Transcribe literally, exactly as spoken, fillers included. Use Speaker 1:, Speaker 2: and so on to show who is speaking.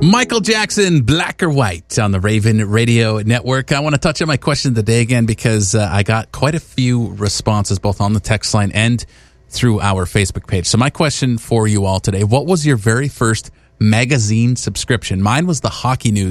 Speaker 1: Michael Jackson, Black or White on the Raven Radio Network. I want to touch on my question of the day again because uh, I got quite a few responses both on the text line and through our Facebook page. So my question for you all today, what was your very first magazine subscription? Mine was the Hockey News